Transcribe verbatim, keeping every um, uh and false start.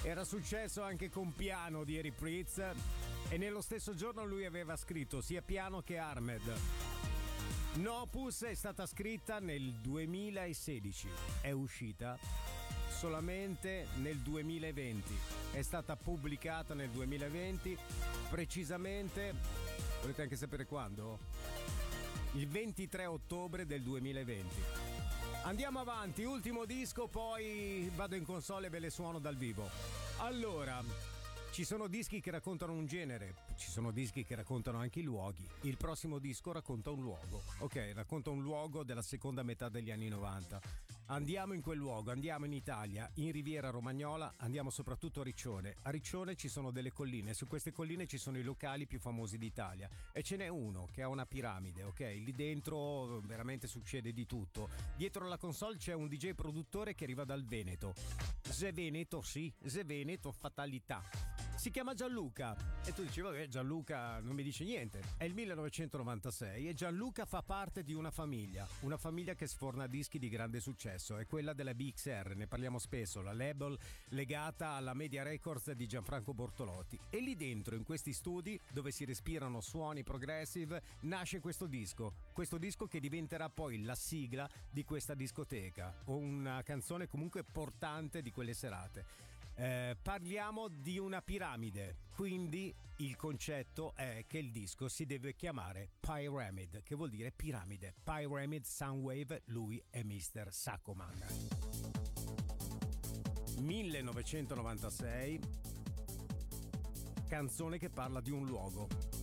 Era successo anche con Piano di Eric Prydz e nello stesso giorno lui aveva scritto sia Piano che Armed. Nopus è stata scritta nel duemilasedici, è uscita solamente nel duemilaventi, è stata pubblicata nel duemilaventi, precisamente, volete anche sapere quando? Il ventitré ottobre del duemilaventi. Andiamo avanti, ultimo disco, poi vado in console e ve le suono dal vivo. Allora, ci sono dischi che raccontano un genere, ci sono dischi che raccontano anche i luoghi. Il prossimo disco racconta un luogo, ok, racconta un luogo della seconda metà degli anni novanta. Andiamo in quel luogo, andiamo in Italia, in Riviera Romagnola, andiamo soprattutto a Riccione. A Riccione ci sono delle colline, su queste colline ci sono i locali più famosi d'Italia e ce n'è uno che ha una piramide, ok? Lì dentro veramente succede di tutto. Dietro la console c'è un D J produttore che arriva dal Veneto. Se Veneto, sì, se Veneto, fatalità. Si chiama Gianluca e tu dici vabbè, Gianluca non mi dice niente. È il millenovecentonovantasei e Gianluca fa parte di una famiglia, una famiglia che sforna dischi di grande successo, è quella della B X R, ne parliamo spesso, la label legata alla Media Records di Gianfranco Bortolotti. E lì dentro, in questi studi dove si respirano suoni progressive, nasce questo disco, questo disco che diventerà poi la sigla di questa discoteca, o una canzone comunque portante di quelle serate. Eh, parliamo di una piramide, quindi il concetto è che il disco si deve chiamare Pyramid, che vuol dire piramide. Pyramid Soundwave, lui è mister Saccoman. millenovecentonovantasei, canzone che parla di un luogo.